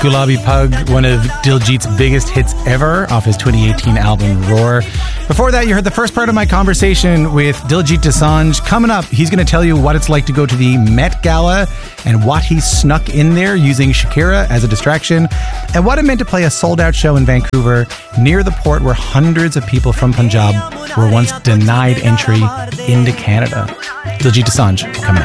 Gulabi Pug, one of Diljit's biggest hits ever off his 2018 album Roar. Before that, you heard the first part of my conversation with Diljit Dosanjh. Coming up, he's going to tell you what it's like to go to the Met Gala and what he snuck in there using Shakira as a distraction, and what it meant to play a sold-out show in Vancouver near the port where hundreds of people from Punjab were once denied entry into Canada. Diljit Dosanjh coming up.